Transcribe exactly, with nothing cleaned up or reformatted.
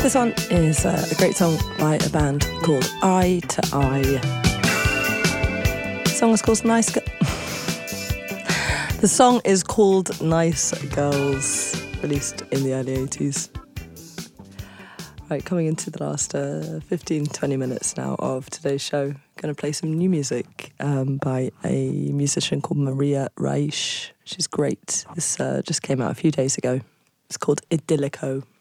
This one is uh, a great song by a band called Eye to Eye. The song is called Nice Girl. The song is called Nice Girls, released in the early eighties. Right, coming into the last uh, fifteen, twenty minutes now of today's show, going to play some new music um, by a musician called Maria Reich. She's great. This uh, just came out a few days ago. It's called Idyllico.